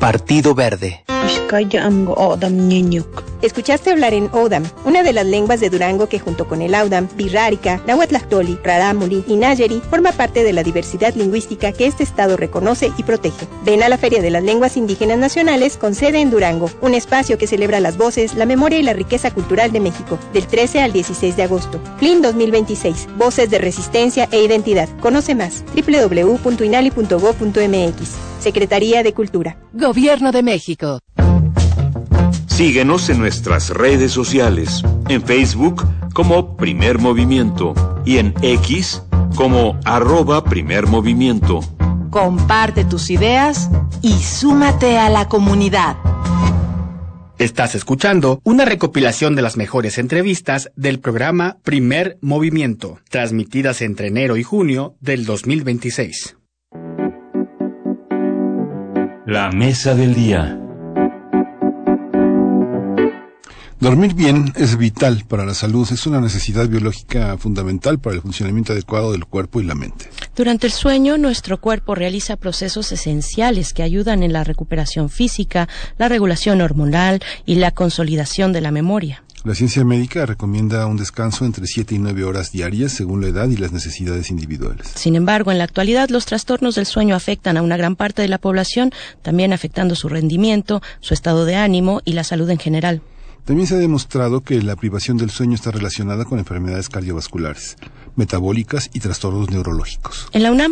Partido Verde. Escuchaste hablar en Odam, una de las lenguas de Durango que junto con el Audam, Birrárica, Nahuatlactoli, Rarámuri y Nayeri forma parte de la diversidad lingüística que este estado reconoce y protege. Ven a la Feria de las Lenguas Indígenas Nacionales con sede en Durango, un espacio que celebra las voces, la memoria y la riqueza cultural de México, del 13 al 16 de agosto. FLIN 2026, Voces de Resistencia e Identidad. Conoce más, www.inali.gov.mx. Secretaría de Cultura. Gobierno de México. Síguenos en nuestras redes sociales, en Facebook como Primer Movimiento y en X como @Primer Movimiento. Comparte tus ideas y súmate a la comunidad. Estás escuchando una recopilación de las mejores entrevistas del programa Primer Movimiento, transmitidas entre enero y junio del 2026. La mesa del día. Dormir bien es vital para la salud, es una necesidad biológica fundamental para el funcionamiento adecuado del cuerpo y la mente. Durante el sueño, nuestro cuerpo realiza procesos esenciales que ayudan en la recuperación física, la regulación hormonal y la consolidación de la memoria. La ciencia médica recomienda un descanso entre 7 y 9 horas diarias según la edad y las necesidades individuales. Sin embargo, en la actualidad, los trastornos del sueño afectan a una gran parte de la población, también afectando su rendimiento, su estado de ánimo y la salud en general. También se ha demostrado que la privación del sueño está relacionada con enfermedades cardiovasculares, metabólicas y trastornos neurológicos. En la UNAM